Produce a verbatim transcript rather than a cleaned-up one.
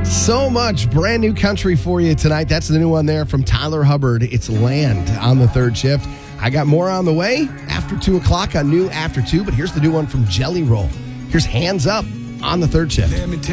So much brand new country for you tonight. That's the new one there from Tyler Hubbard. It's Land on the third shift. I got more on the way after two o'clock on New After two, but here's the new one from Jelly Roll. Here's Hands Up on the third shift.